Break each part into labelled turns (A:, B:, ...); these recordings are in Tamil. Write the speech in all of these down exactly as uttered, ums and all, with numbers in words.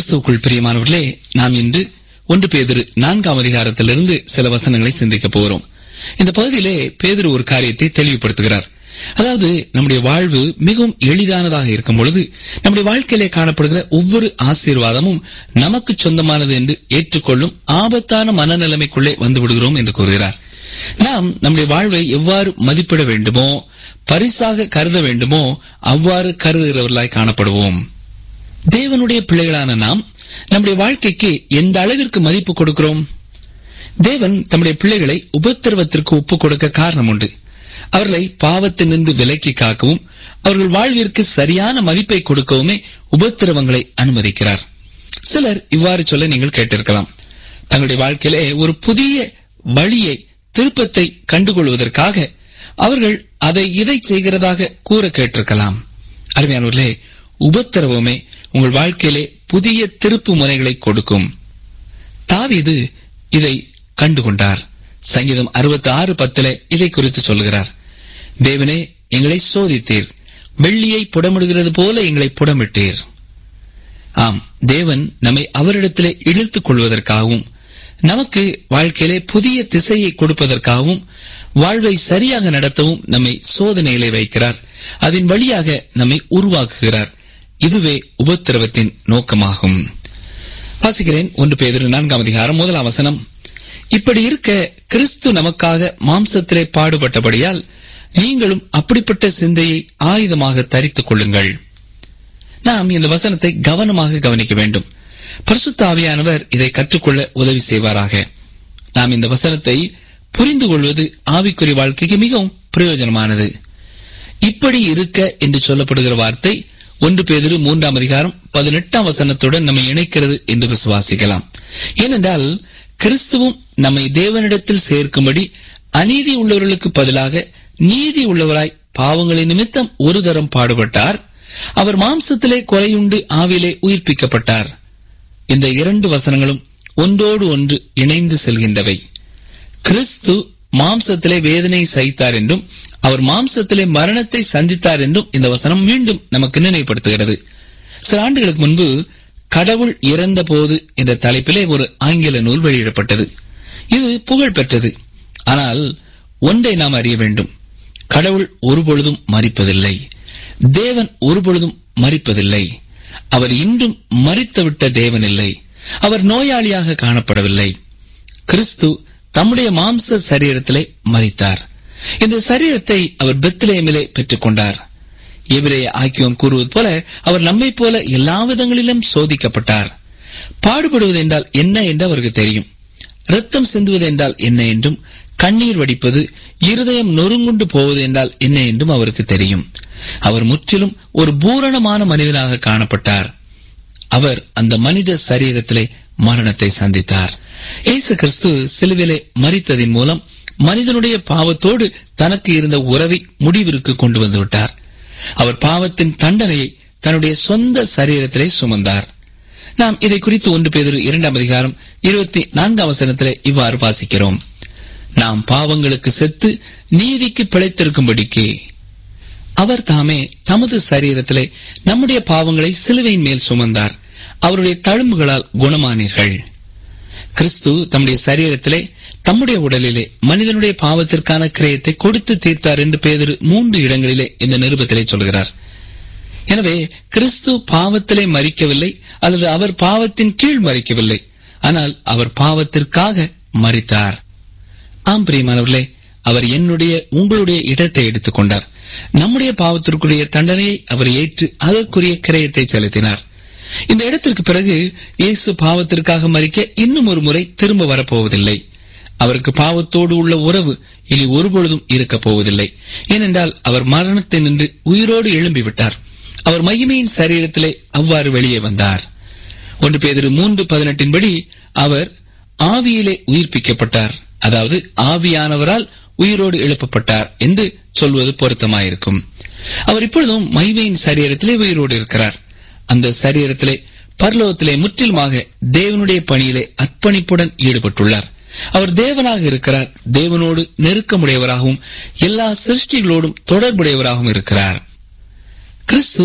A: கிறிஸ்துவுக்குள் பிரியமானவர்களே, நாம் இன்று ஒன்று பேதுரு நான்காம் அதிகாரத்திலிருந்து சில வசனங்களை சிந்திக்க போகிறோம். இந்த பகுதியிலே பேதுரு ஒரு காரியத்தை தெளிவுபடுத்துகிறார். அதாவது, நம்முடைய வாழ்வு மிகவும் எளிதானதாக இருக்கும் பொழுது நம்முடைய வாழ்க்கையிலே காணப்படுகிற ஒவ்வொரு ஆசீர்வாதமும் நமக்கு சொந்தமானது என்று ஏற்றுக்கொள்ளும் ஆபத்தான மனநிலைமைக்குள்ளே வந்து விடுகிறோம் என்று கூறுகிறார். நாம் நம்முடைய வாழ்வை எவ்வாறு மதிப்பிட வேண்டுமோ, பரிசாக கருத வேண்டுமோ, அவ்வாறு கருதுகிறவர்களாய் காணப்படுவோம். தேவனுடைய பிள்ளைகளான நாம் நம்முடைய வாழ்க்கைக்கு எந்த அளவிற்கு மதிப்பு கொடுக்கிறோம்? தேவன் தம்முடைய பிள்ளைகளை உபத்திரவத்திற்கு ஒப்புக் கொடுக்க காரணம் உண்டு. அவர்களை பாவத்தினின்று விலக்கி காக்கவும் அவர்கள் வாழ்விற்கு சரியான மதிப்பை கொடுக்கவுமே உபத்திரவங்களை அனுமதிக்கிறார். சிலர் இவ்வாறு சொல்ல நீங்கள் கேட்டிருக்கலாம். தங்களுடைய வாழ்க்கையிலே ஒரு புதிய வழியை, திருப்பத்தை கண்டுகொள்வதற்காக அவர்கள் அதை இதை செய்கிறதாக கூற கேட்டிருக்கலாம். அருமையானவர்களே, உபத்திரவமே உங்கள் வாழ்க்கையிலே புதிய திருப்பு முனைகளை கொடுக்கும். தாவீது இதை கண்டுகொண்டார். சங்கீதம் அறுபத்தி ஆறு பத்திலே இதை குறித்து சொல்லுகிறார். தேவனே, எங்களை சோதித்தீர், வெள்ளியை புடமிடுகிறது போல எங்களை புடமிட்டீர். ஆம், தேவன் நம்மை அவரிடத்திலே இழுத்துக் கொள்வதற்காகவும் நமக்கு வாழ்க்கையிலே புதிய திசையை கொடுப்பதற்காகவும் வாழ்வை சரியாக நடத்தவும் நம்மை சோதனையிலே வைக்கிறார். அதன் வழியாக நம்மை உருவாக்குகிறார். இதுவே உபத்திரவத்தின் நோக்கமாகும். வாசிக்கிறேன். ஒன்று பேதுரு நான்காம் அதிகாரம் முதலாம் வசனம். இப்படி இருக்க கிறிஸ்து நமக்காக மாம்சத்திலே பாடுபட்டபடியால் நீங்களும் அப்படிப்பட்ட சிந்தையை ஆயுதமாக தரித்துக் கொள்ளுங்கள். நாம் இந்த வசனத்தை கவனமாக கவனிக்க வேண்டும். பரிசுத்த ஆவியானவர் இதை கற்றுக்கொள்ள உதவி செய்வாராக. நாம் இந்த வசனத்தை புரிந்து கொள்வது ஆவிக்குரிய வாழ்க்கைக்கு மிகவும் பிரயோஜனமானது. இப்படி இருக்க என்று சொல்லப்படுகிற வார்த்தை ஒன்று பேதுரு மூன்றாம் அதிகாரம் பதினெட்டாம் வசனத்துடன் நம்மை இணைக்கிறது என்று விசுவாசிக்கலாம். ஏனென்றால் கிறிஸ்துவும் நம்மை தேவனிடத்தில் சேர்க்கும்படி அநீதி உள்ளவர்களுக்கு பதிலாக நீதி உள்ளவராய் பாவங்களின் நிமித்தம் ஒரு தரம் பாடுபட்டார். அவர் மாம்சத்திலே கொலையுண்டு ஆவிலே உயிர்ப்பிக்கப்பட்டார். இந்த இரண்டு வசனங்களும் ஒன்றோடு ஒன்று இணைந்து செல்கின்றவை. கிறிஸ்து மாம்சத்திலே வேதனை சகித்தார் என்றும் அவர் மாம்சத்திலே மரணத்தை சந்தித்தார் என்றும் இந்த வசனம் மீண்டும் நமக்கு நினைவுபடுத்துகிறது. சில ஆண்டுகளுக்கு முன்பு கடவுள் இறந்த போது என்ற தலைப்பிலே ஒரு ஆங்கில நூல் வெளியிடப்பட்டது. இது புகழ் பெற்றது. ஆனால் ஒன்றை நாம் அறிய வேண்டும். கடவுள் ஒருபொழுதும் மரிப்பதில்லை. தேவன் ஒருபொழுதும் மரிப்பதில்லை. அவர் இன்றும் மரித்துவிட்ட தேவன் இல்லை. அவர் நோயாளியாக காணப்படவில்லை. கிறிஸ்து தம்முடைய மாம்ச சரீரத்திலே மரித்தார். இந்த சரீரத்தை அவர் பெத்லெஹேமிலே பெற்றுக் கொண்டார். எபிரேய ஆக்கியோன் கூறுவது போல அவர் நம்மை போல எல்லா விதங்களிலும் சோதிக்கப்பட்டார். பாடுபடுவது என்றால் என்ன என்று அவருக்கு தெரியும். ரத்தம் சிந்துவது என்றால் என்ன என்றும், கண்ணீர் வடிப்பது, இருதயம் நொறுங்குண்டு போவது என்றால் என்ன என்றும் அவருக்கு தெரியும். அவர் முற்றிலும் ஒரு பூரணமான மனிதனாக காணப்பட்டார். அவர் அந்த மனித சரீரத்திலே மரணத்தை சந்தித்தார். இயேசு கிறிஸ்து சிலுவிலே மரித்ததின் மூலம் மனிதனுடைய பாவத்தோடு தனக்கு இருந்த உறவை முடிவிற்கு கொண்டு வந்துவிட்டார். அவர் பாவத்தின் தண்டனையை தன்னுடைய சொந்த சரீரத்திலே சுமந்தார். நாம் இதை குறித்து ஒன்று பேதுரு இரண்டாம் அதிகாரம் இருபத்தி நான்காம் வசனத்திலே இவ்வாறு வாசிக்கிறோம். நாம் பாவங்களுக்கு செத்து நீதிக்கு பிழைத்திருக்கும்படிக்கு அவர் தாமே தமது சரீரத்திலே நம்முடைய பாவங்களை சிலுவையின் மேல் சுமந்தார். அவருடைய தழும்புகளால் குணமானீர்கள். கிறிஸ்து தம்முடைய சரீரத்திலே தம்முடைய உடலிலே மனிதனுடைய பாவத்திற்கான கிரயத்தை கொடுத்து தீர்த்தார் என்று பேதுரு மூன்று இடங்களிலே இந்த நிருபத்திலே சொல்கிறார். எனவே கிறிஸ்து பாவத்திலே மரிக்கவில்லை, அல்லது அவர் பாவத்தின் கீழ் மரிக்கவில்லை. ஆனால் அவர் பாவத்திற்காக மரித்தார். ஆம் பிரியமானவர்களே, அவர் என்னுடைய உங்களுடைய இடத்தை எடுத்துக் கொண்டார். நம்முடைய பாவத்திற்குரிய தண்டனையை அவர் ஏற்று அதற்குரிய கிரயத்தை செலுத்தினார். இந்த இடத்திற்கு பிறகு இயேசு பாவத்திற்காக மரிக்க இன்னும் ஒரு முறை திரும்ப வரப்போவதில்லை. அவருக்கு பாவத்தோடு உள்ள உறவு இனி ஒருபொழுதும் இருக்க போவதில்லை. ஏனென்றால் அவர் மரணத்தை நின்று உயிரோடு எழும்பிவிட்டார். அவர் மகிமையின் சரீரத்திலே அவ்வாறு வெளியே வந்தார். ஒன்று பேதுரு மூன்று பதினெட்டின் படி அவர் ஆவியிலே உயிர்ப்பிக்கப்பட்டார். அதாவது ஆவியானவரால் உயிரோடு எழுப்பப்பட்டார் என்று சொல்வது பொருத்தமாயிருக்கும். அவர் இப்பொழுதும் மகிமையின் சரீரத்திலே உயிரோடு இருக்கிறார். அந்த சரீரத்திலே பரலோகத்திலே முற்றிலுமாக தேவனுடைய பணியிலே அர்ப்பணிப்புடன் ஈடுபட்டுள்ளார். அவர் தேவனாக இருக்கிறார். தேவனோடு நெருக்கமுடையவராகவும் எல்லா சிருஷ்டிகளோடும் தொடர்புடையவராகவும் இருக்கிறார். கிறிஸ்து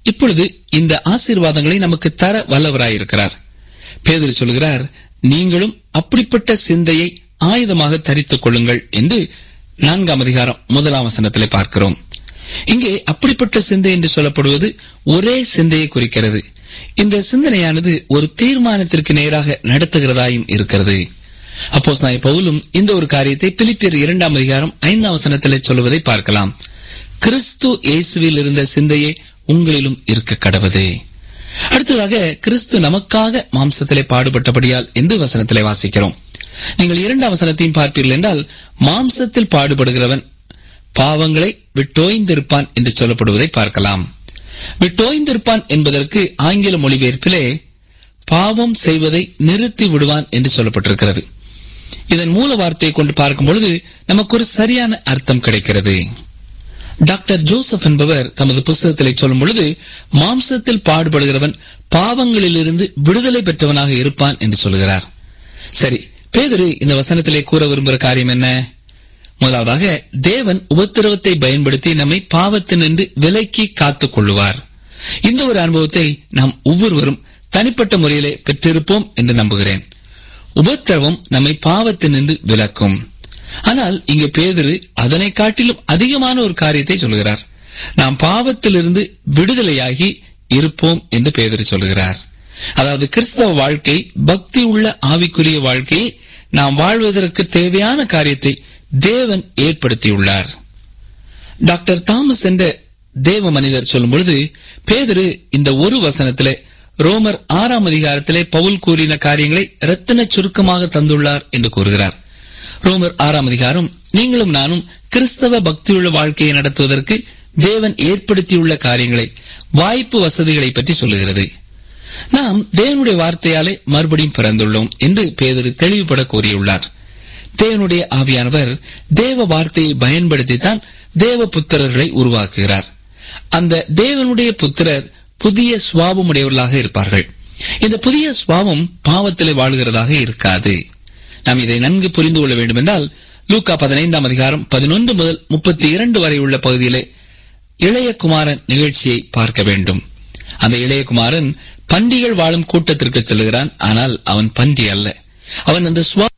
A: இப்பொழுது இந்த ஆசீர்வாதங்களை நமக்கு தர வல்லவராயிருக்கிறார். பேதுரு சொல்கிறார், நீங்களும் அப்படிப்பட்ட சிந்தையை ஆயுதமாக தரித்துக் கொள்ளுங்கள் என்று நான்காம் அதிகாரம் முதலாம் வசனத்திலே பார்க்கிறோம். இங்கே அப்படிப்பட்ட சிந்தை என்று சொல்லப்படுவது ஒரே சிந்தையை குறிக்கிறது. இந்த சிந்தனையானது ஒரு தீர்மானத்திற்கு நேராக நடத்துகிறதாயும் இருக்கிறது. அப்போஸ்தலனாகிய பவுலும் இந்த ஒரு காரியத்தை பிலிப்பியர் இரண்டாம் அதிகாரம் ஐந்தாம் வசனத்திலே சொல்வதை பார்க்கலாம். கிறிஸ்து இயேசுவில் இருந்த சிந்தையே உங்களிலும் இருக்க கடவது. அடுத்ததாக, கிறிஸ்து நமக்காக மாம்சத்திலே பாடுபட்டபடியால் என்று வசனத்திலே வாசிக்கிறோம். நீங்கள் இரண்டாம் வசனத்தையும் பார்ப்பீர்கள் என்றால், மாம்சத்தில் பாடுபடுகிறவன் பாவங்களை விட்டோய்ந்திருப்பான் என்று சொல்லப்படுவதை பார்க்கலாம். விட்டோய்ந்திருப்பான் என்பதற்கு ஆங்கில மொழிபெயர்ப்பிலே பாவம் செய்வதை நிறுத்தி விடுவான் என்று சொல்லப்பட்டிருக்கிறது. இதன் மூல வார்த்தையை கொண்டு பார்க்கும் பொழுது நமக்கு ஒரு சரியான அர்த்தம் கிடைக்கிறது. டாக்டர் ஜோசப் என்பவர் தமது புஸ்தகத்திலே சொல்லும் பொழுது, மாம்சத்தில் பாடுபடுகிறவன் பாவங்களிலிருந்து விடுதலை பெற்றவனாக இருப்பான் என்று சொல்கிறார். சரி, பேதுரு இந்த வசனத்திலே கூற விரும்புகிற காரியம் என்ன? முதலாவதாக, தேவன் உபத்திரவத்தை பயன்படுத்தி நம்மை பாவத்தினின்று விலக்கி காத்துக் கொள்ளுவார். இந்த ஒரு அனுபவத்தை நாம் ஒவ்வொருவரும் தனிப்பட்ட முறையிலே பெற்றிருப்போம் என்று நம்புகிறேன். உபத்திரவம் நம்மை பாவத்தினின்று விலக்கும். ஆனால் இங்கே பேதுரு அதனை காட்டிலும் அதிகமான ஒரு காரியத்தை சொல்கிறார். நாம் பாவத்திலிருந்து விடுதலையாகி இருப்போம் என்று பேதுரு சொல்கிறார். அதாவது, கிறிஸ்தவ வாழ்க்கை, பக்தி உள்ள ஆவிக்குரிய வாழ்க்கையை நாம் வாழ்வதற்கு தேவையான காரியத்தை தேவன் ஏற்படுத்தியுள்ளார். டாக்டர் தாமஸ் என்ற தேவ மனிதர் சொல்லும் பொழுது, பேதுரு இந்த ஒரு வசனத்திலே ரோமர் ஆறாம் அதிகாரத்திலே பவுல் கூறின காரியங்களை இரத்தின சுருக்கமாக தந்துள்ளார் என்று கூறுகிறார். ரோமர் ஆறாம் அதிகாரம் நீங்களும் நானும் கிறிஸ்தவ பக்தியுள்ள வாழ்க்கையை நடத்துவதற்கு தேவன் ஏற்படுத்தியுள்ள காரியங்களை, வாய்ப்பு வசதிகளை பற்றி சொல்லுகிறது. நாம் தேவனுடைய வார்த்தையாலே மறுபடியும் பிறந்துள்ளோம் என்று பேதுரு தெளிவுபட கூறியுள்ளார். தேவனுடைய ஆவியானவர் தேவ வார்த்தையை பயன்படுத்தித்தான் தேவ புத்திரர்களை உருவாக்குகிறார். அந்த தேவனுடைய புத்திரர் புதிய சுவாபம் உடையவர்களாக இருப்பார்கள். இந்த புதிய சுவாபம் பாவத்திலே வாழுகிறதாக இருக்காது. நாம் இதை நன்கு புரிந்து கொள்ள வேண்டும் என்றால், லூக்கா பதினைந்தாம் அதிகாரம் பதினொன்று முதல் முப்பத்தி இரண்டு வரை உள்ள பகுதியிலே இளைய குமாரன் நிகழ்ச்சியை பார்க்க வேண்டும். அந்த இளைய குமாரன் பன்றிகள் வாழும் கூட்டத்திற்கு செல்கிறான். ஆனால் அவன் பன்றி அல்ல. அவன் அந்த